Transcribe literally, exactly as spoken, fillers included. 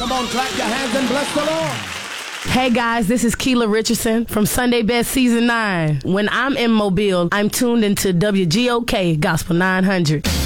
Come on, clap your hands and bless the Lord. Hey guys, this is Keela Richardson from Sunday Best Season nine. When I'm in Mobile, I'm tuned into W G O K Gospel nine hundred.